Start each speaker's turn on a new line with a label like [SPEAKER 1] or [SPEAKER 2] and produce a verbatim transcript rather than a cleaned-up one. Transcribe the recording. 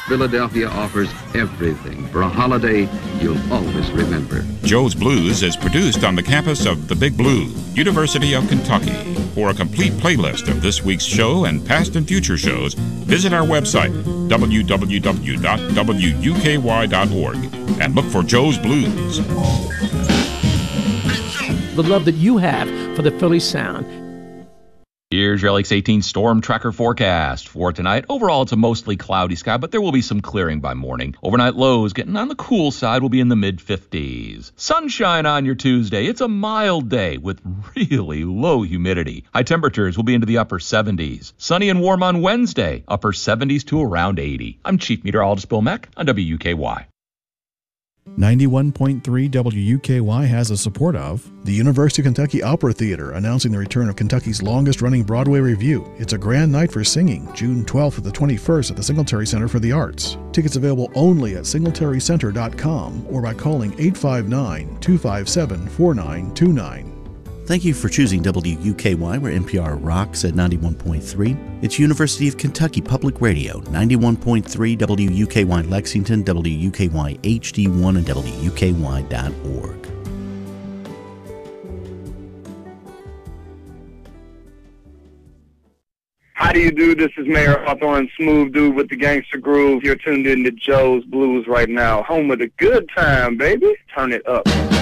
[SPEAKER 1] Philadelphia offers everything for a holiday you'll always remember.
[SPEAKER 2] Joe's Blues is produced on the campus of the Big Blue, University of Kentucky. For a complete playlist of this week's show and past and future shows, visit our website, w w w dot w u k y dot org, and look for Joe's Blues.
[SPEAKER 3] The love that you have for the Philly sound.
[SPEAKER 4] Here's your L X eighteen Storm Tracker forecast for tonight. Overall, it's a mostly cloudy sky, but there will be some clearing by morning. Overnight lows getting on the cool side will be in the mid fifties. Sunshine on your Tuesday. It's a mild day with really low humidity. High temperatures will be into the upper seventies. Sunny and warm on Wednesday, upper seventies to around eighty. I'm Chief Meteorologist Bill Meck on W U K Y.
[SPEAKER 5] ninety-one point three W U K Y has the support of the University of Kentucky Opera Theater, announcing the return of Kentucky's longest-running Broadway revue. It's a grand night for singing, June twelfth to the twenty-first at the Singletary Center for the Arts. Tickets available only at singletary center dot com or by calling eight five nine, two five seven, four nine two nine.
[SPEAKER 6] Thank you for choosing W U K Y, where N P R rocks at ninety-one point three. It's University of Kentucky Public Radio, ninety-one point three W U K Y Lexington, W U K Y H D one, and W U K Y dot org.
[SPEAKER 7] How do you do? This is Mayor Hawthorne, Smooth Dude with the Gangster Groove. You're tuned in to Joe's Blues right now. Home of the good time, baby. Turn it up.